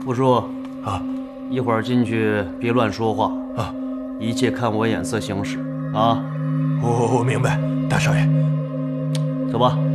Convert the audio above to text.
傅叔啊， 一会儿进去别乱说话啊， 一切看我眼色行事啊。 我明白，大少爷。 走吧。